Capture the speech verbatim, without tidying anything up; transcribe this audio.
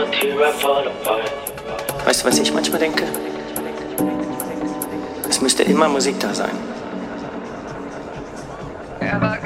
Weißt du, was ich manchmal denke? Es müsste immer Musik da sein.